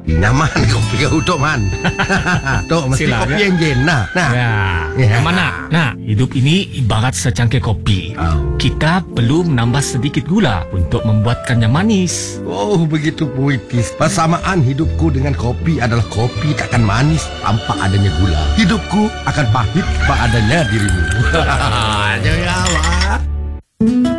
Nyaman kopi kau Tok Man. Tok mesti Sila, kopi ya? yang jen nah. Ya. Mana? Nah, hidup ini ibarat secangkir kopi. Kita perlu menambah sedikit gula untuk membuatkannya manis. Oh, begitu puitis. Persamaan hidupku dengan kopi adalah kopi takkan manis tanpa adanya gula. Hidupku akan pahit tanpa adanya dirimu. Jangan